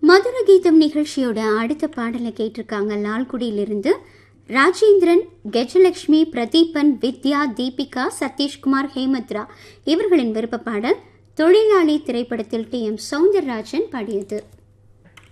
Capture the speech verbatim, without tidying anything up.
மதுர கீதம் நிகழ்ச்சியோட அடுத்த பாடலை கேட்டிருக்காங்க லால்குடியிலிருந்து ராஜேந்திரன், கஜலட்சுமி, பிரதீபன், வித்யா, தீபிகா, சதீஷ்குமார், ஹேமத்ரா இவர்களின் விருப்ப பாடல் தொழிலாளி திரைப்படத்தில் டி எம் சௌந்தரராஜன் பாடியது.